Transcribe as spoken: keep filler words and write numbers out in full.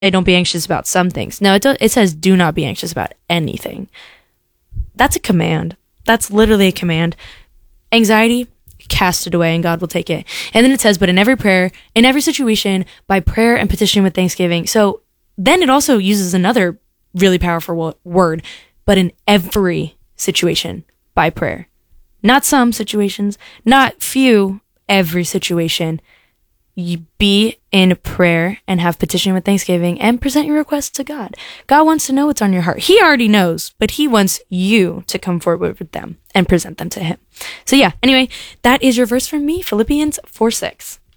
don't be anxious about some things. No, it, do, it says do not be anxious about anything. That's a command. That's literally a command. Anxiety, cast it away and God will take it. And then it says, but in every prayer, in every situation, by prayer and petition with thanksgiving. So then it also uses another really powerful wo- word, but in every situation, by prayer. Not some situations, not few, every situation. You be in prayer and have petition with thanksgiving and present your requests to God. God wants to know what's on your heart. He already knows, but he wants you to come forward with them and present them to him. So yeah, anyway, that is your verse from me, Philippians four six.